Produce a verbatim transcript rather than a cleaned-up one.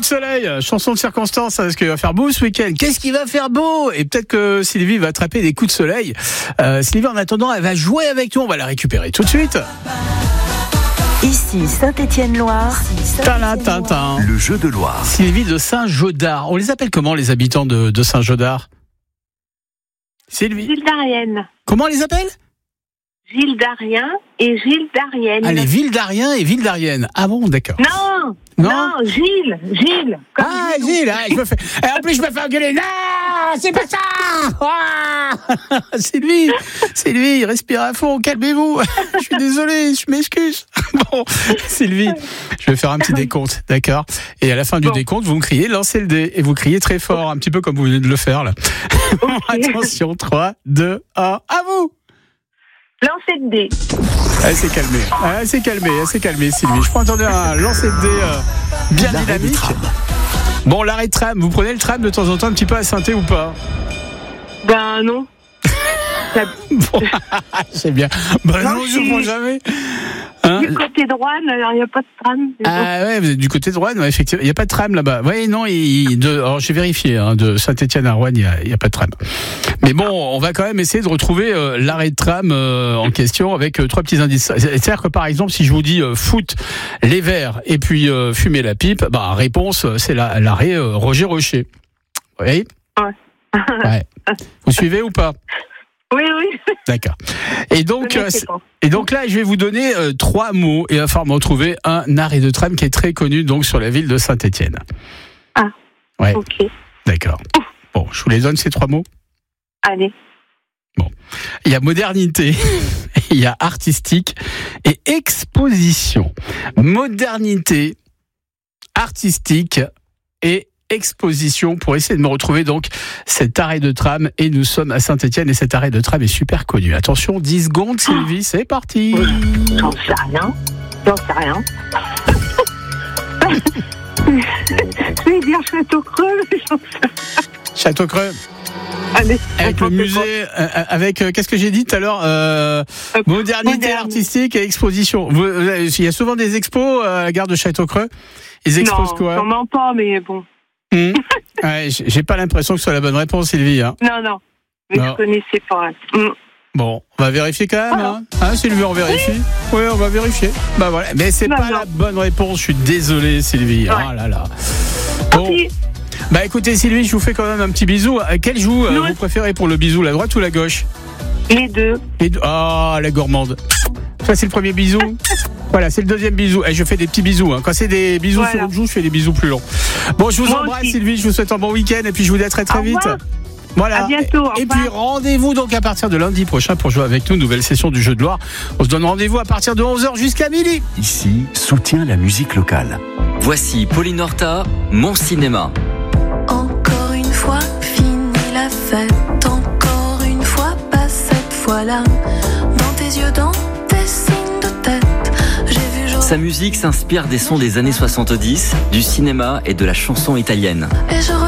soleil, chanson de circonstance, parce qu'il va faire beau ce week-end. Qu'est-ce qu'il va faire beau? Et peut-être que Sylvie va attraper des coups de soleil. Euh, Sylvie, en attendant, elle va jouer avec nous. On va la récupérer tout de suite. Ici Saint-Étienne-Loire. Tintin. Le jeu de Loire. Sylvie de Saint-Gaudard. On les appelle comment, les habitants de, de Saint-Gaudard? Sylvie. Gilles d'Arienne. Comment on les appelle? Gilles d'Arien et Gilles d'Arienne. Ah, les villes d'Arien et villes d'Arienne. Ah bon, d'accord. Non, Non, non, Gilles, Gilles. Comme Ah, Gilles. Gilles, ah, je me fais... Et en plus, je me fais engueuler. Non, c'est pas ça. Ah Sylvie, Sylvie, respire à fond, calmez-vous. Je suis désolé, je m'excuse. Bon, Sylvie, je vais faire un petit décompte, d'accord? Et à la fin du Bon. décompte, vous me criez, lancez le dé. Et vous criez très fort, un petit peu comme vous venez de le faire, là. Ok. Attention, trois, deux, un, à vous. Lancer de dés. Elle s'est calmée, elle s'est calmée, elle s'est calmée, Sylvie. Je prends attendez un lancer de dés euh, bien L'arrêt dynamique. des trams. Bon, l'arrêt de tram, vous prenez le tram de temps en temps un petit peu à Saint-Étienne ou pas? Ben non. Ça- Bon, c'est bien. Bah non, Non, je si. ne prends jamais. Hein? Du côté droit, alors il n'y a pas de tram. Ah ouais, vous êtes du côté de Rouen, ouais, effectivement. Il n'y a pas de tram là-bas. Oui, non, il, de, alors j'ai vérifié, hein, de Saint-Étienne à Rouen, il n'y a, il y a pas de tram. Mais bon, on va quand même essayer de retrouver euh, l'arrêt de tram euh, en question avec euh, trois petits indices. C'est-à-dire que par exemple, si je vous dis euh, foot les verts et puis euh, fumer la pipe, bah réponse, c'est la, l'arrêt euh, Roger Rocher. Vous voyez? Ouais. Ouais. Vous suivez ou pas? Oui, oui. D'accord. Et donc, Je euh, ne sais c'est- pas. et donc là, je vais vous donner euh, trois mots et il va falloir me retrouver un arrêt de tram qui est très connu donc sur la ville de Saint-Étienne. Ah. Ouais. Ok. D'accord. Bon, je vous les donne ces trois mots. Allez. Il y a modernité, il y a artistique et exposition. Modernité, artistique et exposition pour essayer de me retrouver donc cet arrêt de tram et nous sommes à Saint-Étienne et cet arrêt de tram est super connu. Attention, dix secondes Sylvie, c'est parti. J'en sais rien. J'en sais rien. Je vais dire Château-Creux, mais j'en sais rien. Château-Creux, Allez. avec le n'importe musée, euh, avec, euh, qu'est-ce que j'ai dit tout à l'heure euh, quoi. Modernité Moderne. artistique et exposition. Vous, euh, il y a souvent des expos à la gare de Château-Creux. Ils exposent Non, quoi? j'en mens pas, mais bon. Hum. Ouais, j'ai j'ai pas l'impression que ce soit la bonne réponse, Sylvie. Hein. Non, non. Mais Non. je connaissais pas. Mm. Bon, on va vérifier quand même. Alors. Hein, hein Sylvie, on vérifie. Oui, on va vérifier. Bah voilà. Mais c'est Non, pas non. la bonne réponse. Je suis désolé, Sylvie. Ouais. Ah là là. Bon. Ok. Bah écoutez, Sylvie, je vous fais quand même un petit bisou. Euh, Quel joue euh, Non. vous préférez pour le bisou, la droite ou la gauche? Les deux. Les deux. Ah, la gourmande. Ça, c'est le premier bisou. Voilà, c'est le deuxième bisou. Et je fais des petits bisous. Hein. Quand c'est des bisous Voilà. sur le joue, je fais des bisous plus longs. Bon, je vous Moi embrasse, aussi. Sylvie. Je vous souhaite un bon week-end. Et puis, je vous dis à très très Au vite. revoir. Voilà. À bientôt. Au Et revoir. puis, rendez-vous donc à partir de lundi prochain pour jouer avec nous. Nouvelle session du Jeu de Loire. On se donne rendez-vous à partir de onze heures jusqu'à midi. Ici, soutient la musique locale. Voici Pauline Horta, Mon Cinéma. Encore une fois, fini la fête. Encore une fois, pas cette fois-là. Dans tes yeux, dans tes signes de tête, j'ai vu jour Sa musique s'inspire des sons des années soixante-dix, du cinéma et de la chanson italienne. et je